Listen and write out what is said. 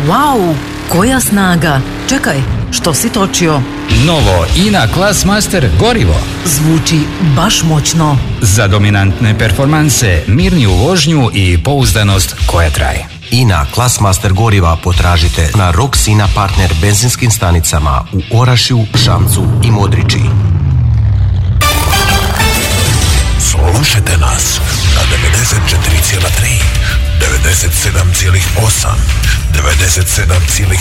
Wow, koja snaga! Čekaj, što si točio? Novo INA Classmaster gorivo. Zvuči baš moćno. Za dominantne performanse, mirniju vožnju i pouzdanost koja traje. INA Classmaster goriva potražite na Rox INA partner benzinskim stanicama u Orašju, Šamcu i Modriči. Slušajte nas na 94,3, 97,8, 97,9